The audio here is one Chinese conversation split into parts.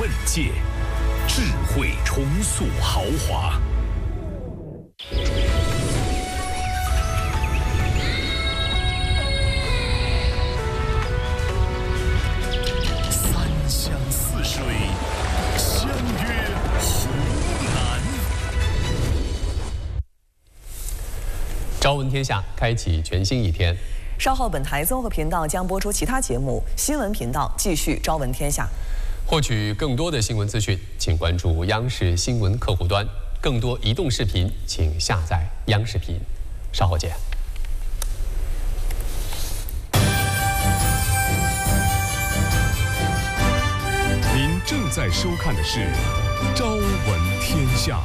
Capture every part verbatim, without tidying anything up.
问界，智慧重塑豪华。三湘四水，相约湖南。朝闻天下，开启全新一天。 稍后，本台综合频道将播出其他节目，新闻频道继续朝闻天下。 获取更多的新闻资讯，请关注央视新闻客户端。更多移动视频，请下载央视频。稍后见。您正在收看的是《朝闻天下》。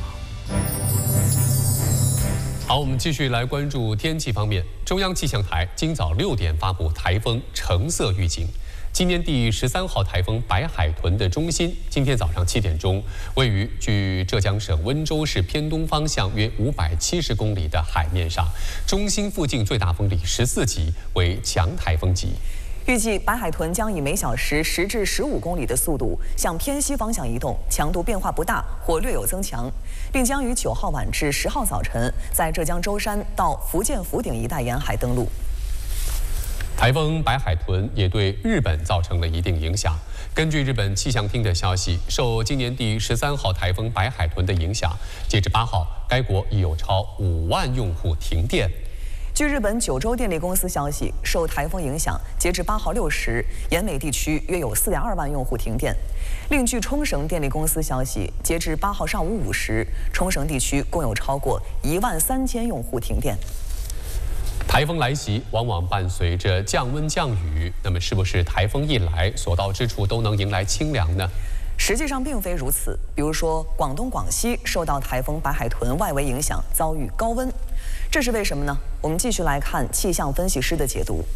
好，我们继续来关注天气方面。中央气象台今早六点发布台风橙色预警。今年第十三号台风白海豚的中心，今天早上七点钟，位于距浙江省温州市偏东方向约五百七十公里的海面上，中心附近最大风力十四级，为强台风级。 预计白海豚将以每小时十至十五公里的速度向偏西方向移动，强度变化不大或略有增强，并将于九号晚至十号早晨在浙江舟山到福建福鼎一带沿海登陆。 台风白海豚也对日本造成了一定影响。根据日本气象厅的消息，受今年第十三号台风白海豚的影响，截至八号，该国已有超五万用户停电。 据日本九州电力公司消息，受台风影响，截至八号六时，岩美地区约有四点二万用户停电。另据冲绳电力公司消息，截至八号上午五时，冲绳地区共有超过一万三千用户停电。 台风来袭往往伴随着降温降雨，那么是不是台风一来，所到之处都能迎来清凉呢？ 实际上并非如此。比如说，广东、广西受到台风白海豚外围影响，遭遇高温，这是为什么呢？我们继续来看气象分析师的解读。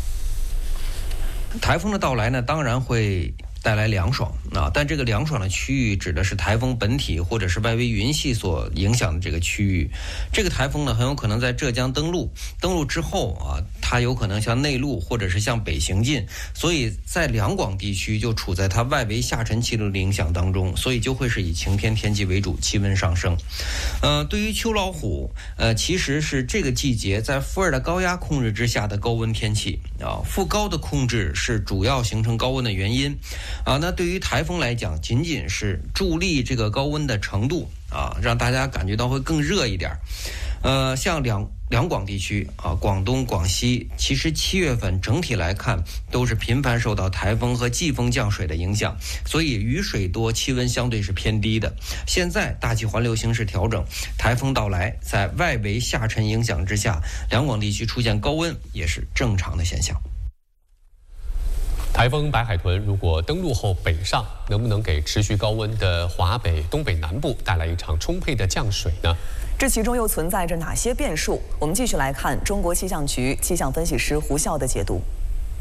台风的到来呢，当然会带来凉爽啊，但这个凉爽的区域指的是台风本体或者是外围云系所影响的这个区域。这个台风呢，很有可能在浙江登陆，登陆之后啊，它有可能向内陆或者是向北行进，所以在两广地区就处在它外围下沉气流的影响当中，所以就会是以晴天天气为主，气温上升。呃，对于秋老虎，呃，其实是这个季节在副热带高压控制之下的高温天气啊，副高的控制是主要形成高温的原因。啊，那对于台风来讲，仅仅是助力这个高温的程度啊，让大家感觉到会更热一点。呃，像两两广地区啊，广东、广西，其实七月份整体来看都是频繁受到台风和季风降水的影响，所以雨水多，气温相对是偏低的。现在大气环流形势调整，台风到来，在外围下沉影响之下，两广地区出现高温也是正常的现象。 台风白海豚如果登陆后北上，能不能给持续高温的华北、东北南部带来一场充沛的降水呢？ 这其中又存在着哪些变数？我们继续来看中国气象局气象分析师胡笑的解读。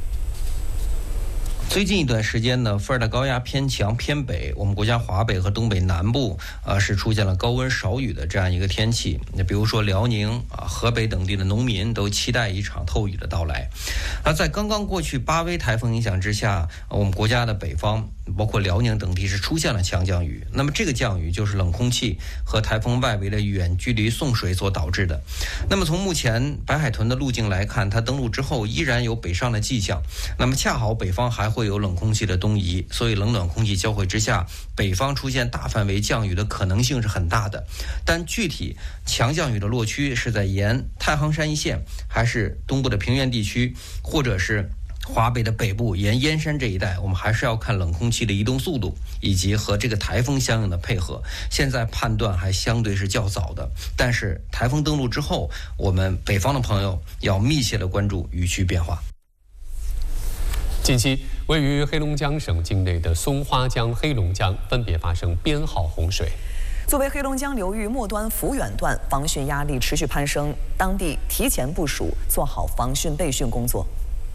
最近一段时间呢，副热带高压偏强偏北，我们国家华北和东北南部呃是出现了高温少雨的这样一个天气。那比如说辽宁啊、河北等地的农民都期待一场透雨的到来。那在刚刚过去八威台风影响之下，我们国家的北方包括辽宁等地是出现了强降雨。那么这个降雨就是冷空气和台风外围的远距离送水所导致的。那么从目前白海豚的路径来看，它登陆之后依然有北上的迹象。那么恰好北方还会有冷空气的东移，所以冷暖空气交汇之下，北方出现大范围降雨的可能性是很大的。但具体强降雨的落区是在沿太行山一线，还是东部的平原地区，或者是华北的北部沿燕山这一带，我们还是要看冷空气的移动速度以及和这个台风相应的配合。现在判断还相对是较早的，但是台风登陆之后，我们北方的朋友要密切的关注雨区变化。 近期，位于黑龙江省境内的松花江、黑龙江分别发生编号洪水。 作为黑龙江流域末端抚远段，防汛压力持续攀升，当地提前部署，做好防汛备汛工作。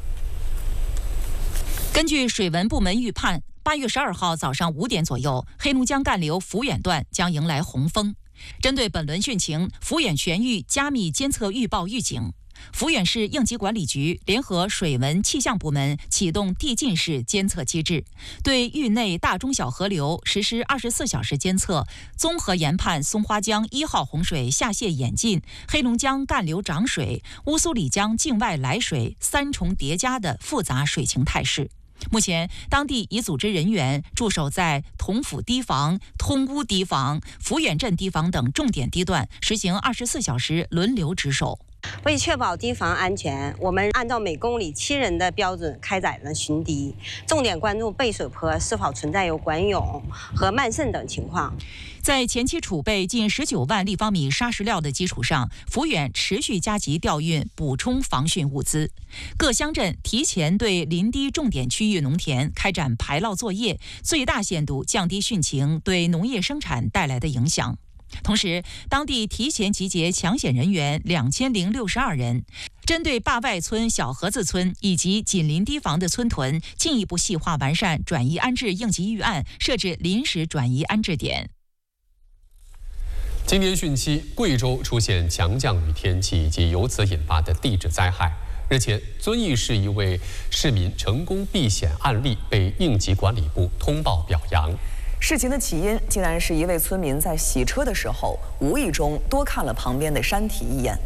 根据水文部门预判，八月十二号早上五点左右，黑龙江干流抚远段将迎来洪峰。针对本轮汛情，抚远全域加密监测预报预警。 抚远市应急管理局联合水文气象部门启动递进式监测机制，对域内大中小河流实施二十四小时监测，综合研判松花江一号洪水下泄演进、黑龙江干流涨水、乌苏里江境外来水三重叠加的复杂水情态势。目前，当地已组织人员驻守在同府堤防、通乌堤防、抚远镇堤防等重点堤段，实行二十四小时轮流值守。 为确保堤防安全，我们按照每公里七人的标准开展了巡堤，重点关注背水坡是否存在有管涌和漫渗等情况。 在前期储备近十九万立方米砂石料的基础上，抚远持续加急调运补充防汛物资。各乡镇提前对临堤重点区域农田开展排涝作业，最大限度降低汛情对农业生产带来的影响。同时，当地提前集结抢险人员两千零六十二人，针对坝外村、小河子村以及紧邻堤防的村屯，进一步细化完善转移安置应急预案，设置临时转移安置点。 今年汛期，贵州出现强降雨天气以及由此引发的地质灾害。日前，遵义市一位市民成功避险案例被应急管理部通报表扬。 事情的起因竟然是一位村民在洗车的时候，无意中多看了旁边的山体一眼。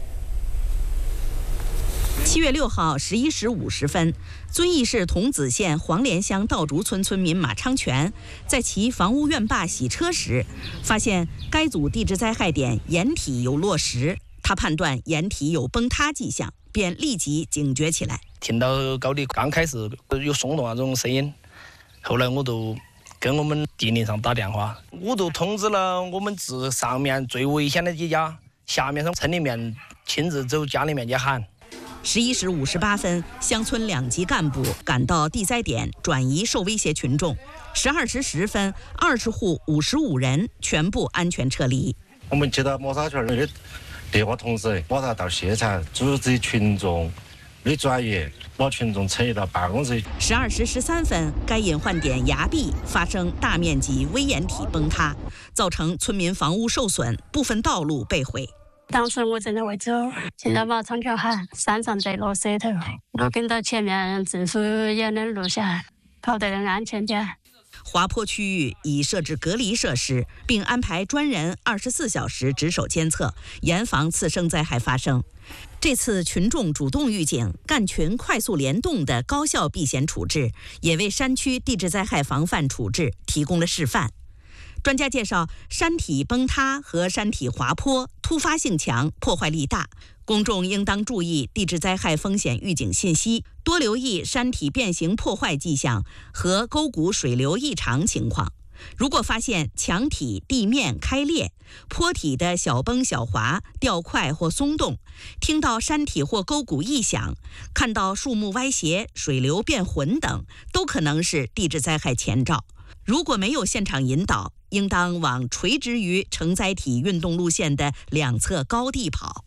七月六号十一时五十分，遵义市桐梓县黄连乡道竹村村民马昌全在其房屋院坝洗车时，发现该组地质灾害点岩体有落石，他判断岩体有崩塌迹象，便立即警觉起来。 听到高地刚开始有松动那种声音，后来我就跟我们地领上打电话，我就通知了我们治上面最危险的几家，下面从村里面亲自走家里面去喊。 十一时五十八分，乡村两级干部赶到地灾点转移受威胁群众。十二时十分，二十户五十五人全部安全撤离。 我们接到磨砂圈的电话通知，马上到现场组织群众的转移，把群众撤离到办公室。 十二时十三分，该隐患点崖壁发生大面积微岩体崩塌，造成村民房屋受损，部分道路被毁。 当时我正在喂猪，听到马昌条喊山上在落石头，我跟到前面迅速也能落下，跑得更安全点。 滑坡区域已设置隔离设施，并安排专人二十四小时值守监测，严防次生灾害发生。这次群众主动预警、干群快速联动的高效避险处置，也为山区地质灾害防范处置提供了示范。专家介绍，山体崩塌和山体滑坡突发性强，破坏力大，公众应当注意地质灾害风险预警信息，多留意山体变形破坏迹象和沟谷水流异常情况。如果发现墙体、地面开裂、坡体的小崩小滑、掉块或松动，听到山体或沟谷异响，看到树木歪斜、水流变浑等，都可能是地质灾害前兆。如果没有现场引导，应当往垂直于承载体运动路线的两侧高地跑。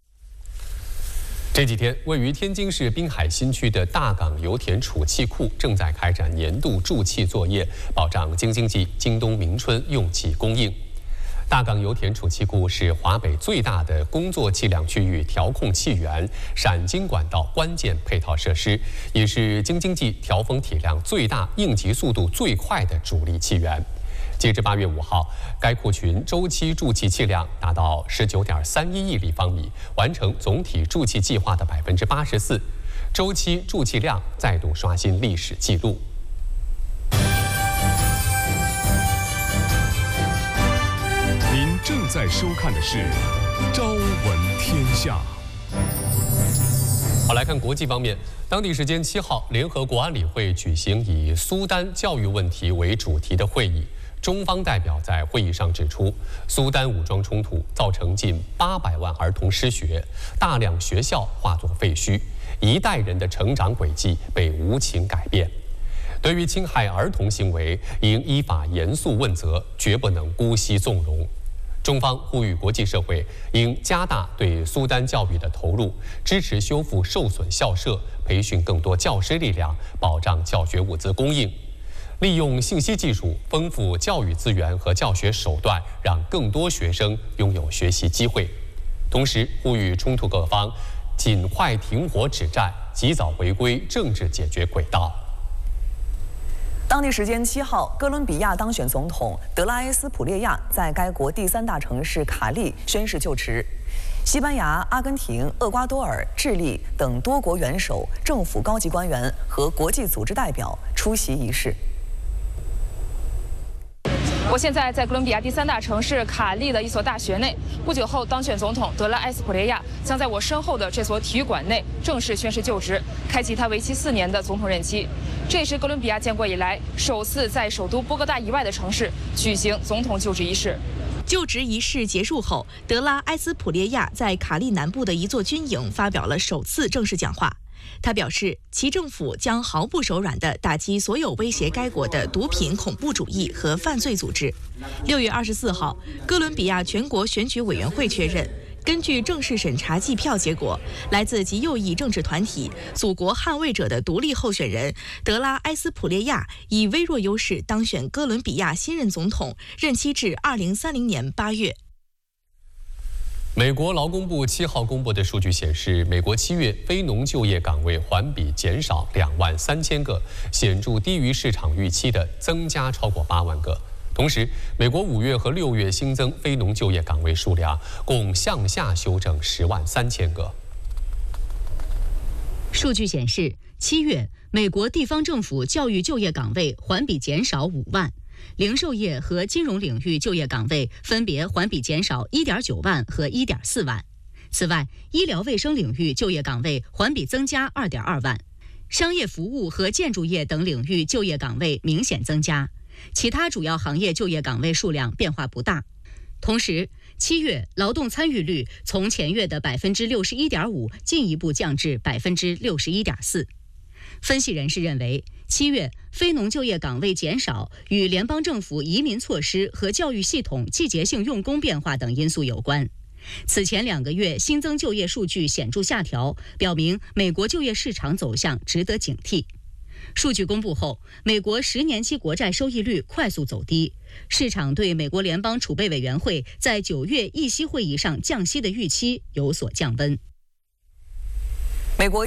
这几天，位于天津市滨海新区的大港油田储气库正在开展年度注气作业，保障京津冀、京东明春用气供应。大港油田储气库是华北最大的工作气量区域调控气源、陕京管道关键配套设施，也是京津冀调峰体量最大、应急速度最快的主力气源。截至八月五号，该库群周期注气气量达到十九点三一亿立方米，完成总体注气计划的百分之八十四，周期注气量再度刷新历史纪录。 您正在收看的是《朝闻天下》。 好，来看国际方面。当地时间七号，联合国安理会举行以苏丹教育问题为主题的会议。中方代表在会议上指出，苏丹武装冲突造成近八百万儿童失学，大量学校化作废墟，一代人的成长轨迹被无情改变。对于侵害儿童行为，应依法严肃问责，绝不能姑息纵容。中方呼吁国际社会应加大对苏丹教育的投入，支持修复受损校舍，培训更多教师力量，保障教学物资供应。利用信息技术丰富教育资源和教学手段，让更多学生拥有学习机会。同时，呼吁冲突各方尽快停火止战，及早回归政治解决轨道。 当地时间七号，哥伦比亚当选总统德拉埃斯普列亚在该国第三大城市卡利宣誓就职。西班牙、阿根廷、厄瓜多尔、智利等多国元首、政府高级官员和国际组织代表出席仪式。 我现在在哥伦比亚第三大城市卡利的一所大学内。不久后，当选总统德拉埃斯普列亚将在我身后的这所体育馆内正式宣誓就职，开启他为期四年的总统任期。这也是哥伦比亚建国以来首次在首都波哥大以外的城市举行总统就职仪式。 就职仪式结束后，德拉埃斯普列亚在卡利南部的一座军营发表了首次正式讲话。他表示，其政府将毫不手软地打击所有威胁该国的毒品、恐怖主义和犯罪组织。六月二十四号，哥伦比亚全国选举委员会确认，根据正式审查计票结果，来自极右翼政治团体“祖国捍卫者”的独立候选人德拉埃斯普列亚以微弱优势当选哥伦比亚新任总统，任期至二零三零年八月。 美国劳工部七号公布的数据显示，美国七月非农就业岗位环比减少两万三千个，显著低于市场预期的增加超过八万个。同时，美国五月和六月新增非农就业岗位数量共向下修正十万三千个。 数据显示，七月美国地方政府教育就业岗位环比减少五万。零售业和金融领域就业岗位分别环比减少 一点九万和 一点四万。此外，医疗卫生领域就业岗位环比增加 二点二万，商业服务和建筑业等领域就业岗位明显增加，其他主要行业就业岗位数量变化不大。同时，七月劳动参与率从前月的 百分之六十一点五 进一步降至 百分之六十一点四。分析人士认为，七月非农就业岗位减少与联邦政府移民措施和教育系统季节性用工变化等因素有关。此前两个月新增就业数据显著下调，表明美国就业市场走向值得警惕。数据公布后，美国十年期国债收益率快速走低，市场对美国联邦储备委员会在九月议息会议上降息的预期有所降温。 美国